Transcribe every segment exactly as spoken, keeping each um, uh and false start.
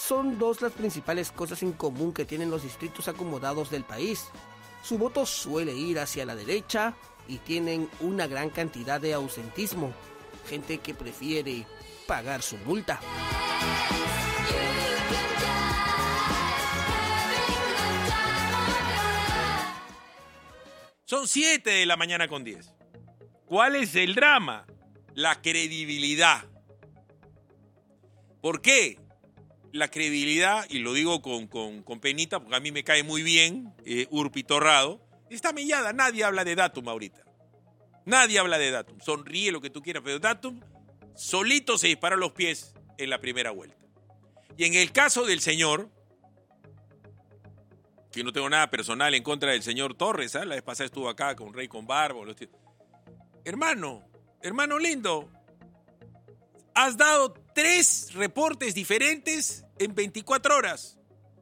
son dos las principales cosas en común que tienen los distritos acomodados del país. Su voto suele ir hacia la derecha y tienen una gran cantidad de ausentismo, gente que prefiere pagar su multa. Son siete de la mañana con diez. ¿Cuál es el drama? La credibilidad. ¿Por qué? La credibilidad, y lo digo con, con, con penita, porque a mí me cae muy bien eh, Urpi Torrado, está mellada. Nadie habla de Datum ahorita. Nadie habla de Datum. Sonríe lo que tú quieras, pero Datum solito se disparó los pies en la primera vuelta. Y en el caso del señor, que no tengo nada personal en contra del señor Torres, ¿eh? La vez pasada estuvo acá con Rey con Barbo. Los tíos. Hermano, hermano lindo, has dado tres reportes diferentes en veinticuatro horas.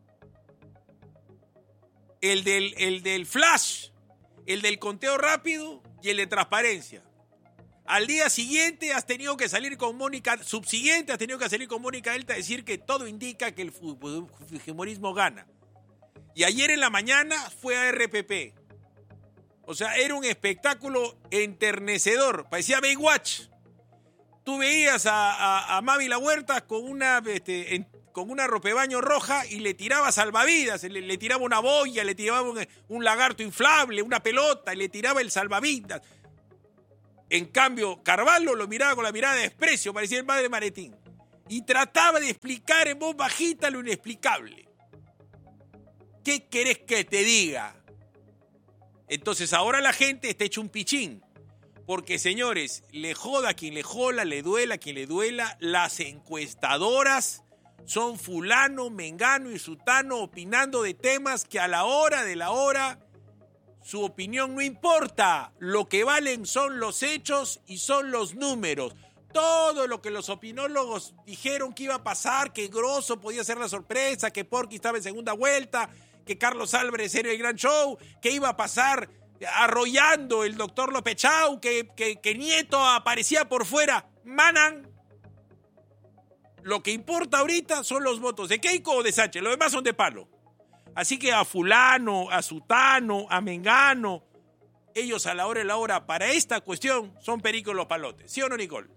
El del, el del flash, el del conteo rápido y el de transparencia. Al día siguiente has tenido que salir con Mónica, subsiguiente has tenido que salir con Mónica Delta a decir que todo indica que el fujimorismo gana. Y ayer en la mañana fue a R P P. O sea, era un espectáculo enternecedor. Parecía Baywatch. Tú veías a, a, a Mavi La Huerta con una, este, en, con una ropebaño roja y le tiraba salvavidas. Le, le tiraba una boya, le tiraba un, un lagarto inflable, una pelota, y le tiraba el salvavidas. En cambio, Carvalho lo miraba con la mirada de desprecio, parecía el padre Maretín. Y trataba de explicar en voz bajita lo inexplicable. ¿Qué querés que te diga? Entonces ahora la gente está hecho un pichín. Porque, señores, le joda a quien le joda, le duela a quien le duela. Las encuestadoras son fulano, mengano y sutano opinando de temas que a la hora de la hora su opinión no importa. Lo que valen son los hechos y son los números. Todo lo que los opinólogos dijeron que iba a pasar, que Grosso podía ser la sorpresa, que Porky estaba en segunda vuelta, que Carlos Álvarez era el gran show, que iba a pasar arrollando el doctor López Chau, que, que, que Nieto aparecía por fuera. Manan. Lo que importa ahorita son los votos de Keiko o de Sánchez. Los demás son de palo. Así que a fulano, a sutano, a mengano, ellos a la hora de la hora para esta cuestión son pericos los palotes. ¿Sí o no, Nicole?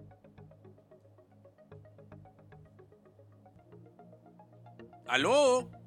¿Aló?